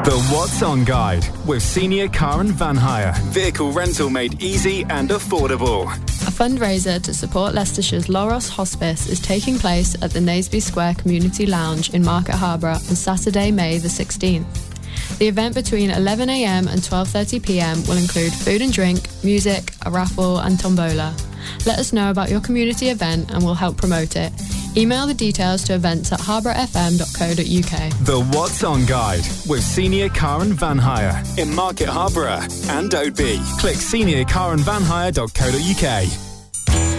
The What's On Guide with Senior Car and Van Hire. Vehicle rental made easy and affordable. A fundraiser to support Leicestershire's Loros Hospice is taking place at the Naseby Square Community Lounge in Market Harborough on Saturday, May the 16th. The event between 11am and 12:30pm will include food and drink, music, a raffle and tombola. Let us know about your community event and we'll help promote it. Email the details to events@harbourfm.co.uk. The What's On Guide with Senior Car and Van Hire in Market Harborough and Oadby. Click seniorcarandvanhire.co.uk.